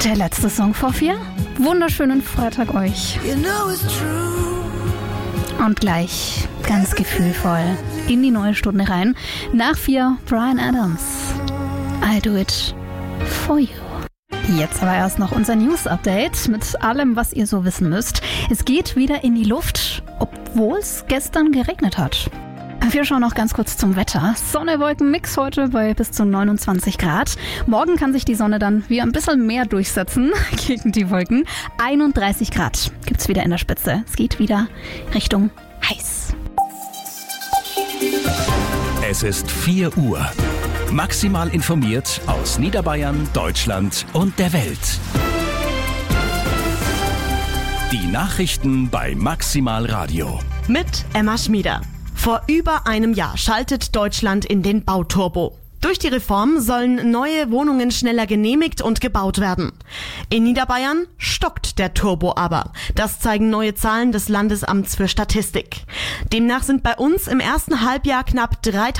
Der letzte Song vor 4. Wunderschönen Freitag euch. Und gleich ganz gefühlvoll in die neue Stunde rein. Nach 4 Bryan Adams. I do it for you. Jetzt aber erst noch unser News-Update mit allem, was ihr so wissen müsst. Es geht wieder in die Luft, obwohl es gestern geregnet hat. Wir schauen noch ganz kurz zum Wetter. Sonne-Wolken-Mix heute bei bis zu 29 Grad. Morgen kann sich die Sonne dann wieder ein bisschen mehr durchsetzen gegen die Wolken. 31 Grad gibt's wieder in der Spitze. Es geht wieder Richtung heiß. Es ist 4 Uhr. Maximal informiert aus Niederbayern, Deutschland und der Welt. Die Nachrichten bei Maximal Radio. Mit Emma Schmieder. Vor über einem Jahr schaltet Deutschland in den Bauturbo. Durch die Reform sollen neue Wohnungen schneller genehmigt und gebaut werden. In Niederbayern stockt der Turbo aber. Das zeigen neue Zahlen des Landesamts für Statistik. Demnach sind bei uns im ersten Halbjahr knapp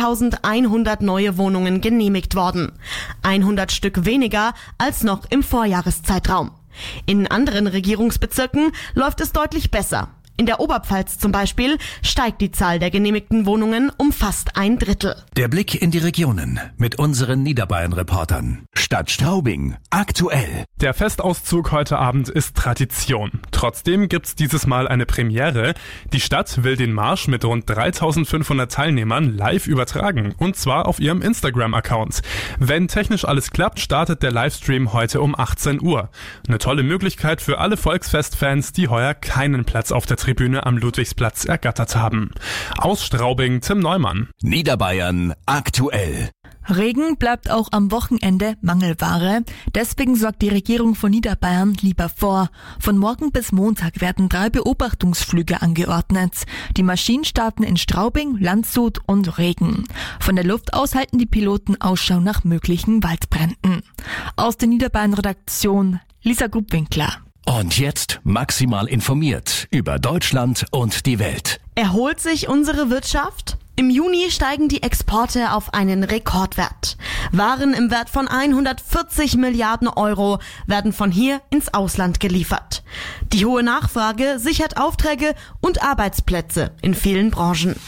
3.100 neue Wohnungen genehmigt worden. 100 Stück weniger als noch im Vorjahreszeitraum. In anderen Regierungsbezirken läuft es deutlich besser. In der Oberpfalz zum Beispiel steigt die Zahl der genehmigten Wohnungen um fast 1/3. Der Blick in die Regionen mit unseren Niederbayern-Reportern. Stadt Straubing, aktuell. Der Festauszug heute Abend ist Tradition. Trotzdem gibt's dieses Mal eine Premiere. Die Stadt will den Marsch mit rund 3.500 Teilnehmern live übertragen. Und zwar auf ihrem Instagram-Account. Wenn technisch alles klappt, startet der Livestream heute um 18 Uhr. Eine tolle Möglichkeit für alle Volksfest-Fans, die heuer keinen Platz auf der Tribüne am Ludwigsplatz ergattert haben. Aus Straubing, Tim Neumann. Niederbayern, aktuell. Regen bleibt auch am Wochenende Mangelware. Deswegen sorgt die Regierung von Niederbayern lieber vor. Von morgen bis Montag werden 3 Beobachtungsflüge angeordnet. Die Maschinen starten in Straubing, Landshut und Regen. Von der Luft aus halten die Piloten Ausschau nach möglichen Waldbränden. Aus der Niederbayern-Redaktion Lisa Grubwinkler. Und jetzt maximal informiert über Deutschland und die Welt. Erholt sich unsere Wirtschaft? Im Juni steigen die Exporte auf einen Rekordwert. Waren im Wert von 140 Milliarden Euro werden von hier ins Ausland geliefert. Die hohe Nachfrage sichert Aufträge und Arbeitsplätze in vielen Branchen.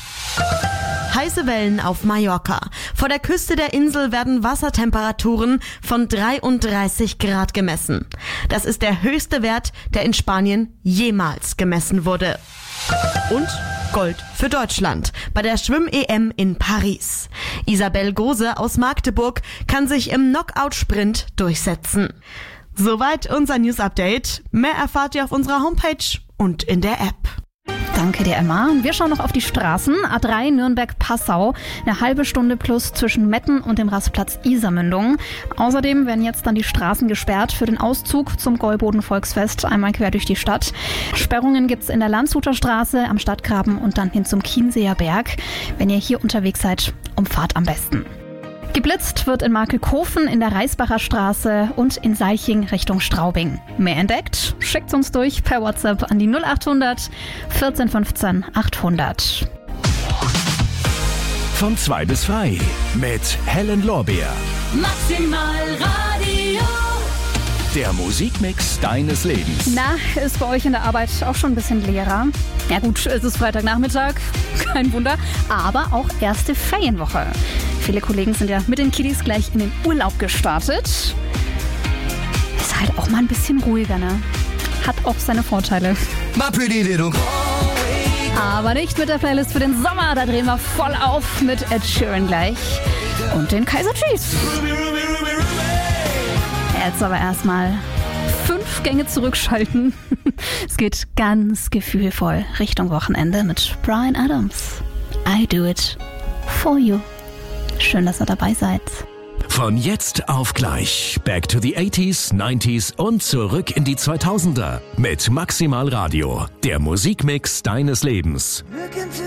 Heiße Wellen auf Mallorca. Vor der Küste der Insel werden Wassertemperaturen von 33 Grad gemessen. Das ist der höchste Wert, der in Spanien jemals gemessen wurde. Und Gold für Deutschland bei der Schwimm-EM in Paris. Isabel Gose aus Magdeburg kann sich im Knockout-Sprint durchsetzen. Soweit unser News-Update. Mehr erfahrt ihr auf unserer Homepage und in der App. Danke dir, Emma. Wir schauen noch auf die Straßen. A3 Nürnberg-Passau. Eine halbe Stunde plus zwischen Metten und dem Rastplatz Isarmündung. Außerdem werden jetzt dann die Straßen gesperrt für den Auszug zum Gäuboden-Volksfest einmal quer durch die Stadt. Sperrungen gibt's in der Landshuter Straße, am Stadtgraben und dann hin zum Chiemseer Berg. Wenn ihr hier unterwegs seid, umfahrt am besten. Geblitzt wird in Markelkofen, in der Reisbacher Straße und in Seiching Richtung Straubing. Mehr entdeckt? Schickt's uns durch per WhatsApp an die 0800 1415 800. Von 2 bis 3 mit Helen Lorbeer. Maximal Radio. Der Musikmix deines Lebens. Na, ist bei euch in der Arbeit auch schon ein bisschen leerer? Ja gut, es ist Freitagnachmittag, kein Wunder, aber auch erste Ferienwoche. Viele Kollegen sind ja mit den Kiddies gleich in den Urlaub gestartet. Ist halt auch mal ein bisschen ruhiger, ne? Hat auch seine Vorteile. Aber nicht mit der Playlist für den Sommer, da drehen wir voll auf mit Ed Sheeran gleich und den Kaiser Chiefs. Jetzt aber erstmal 5 Gänge zurückschalten. Es geht ganz gefühlvoll Richtung Wochenende mit Bryan Adams. I do it for you. Schön, dass ihr dabei seid. Von jetzt auf gleich. Back to the 80s, 90s und zurück in die 2000er. Mit Maximal Radio. Der Musikmix deines Lebens.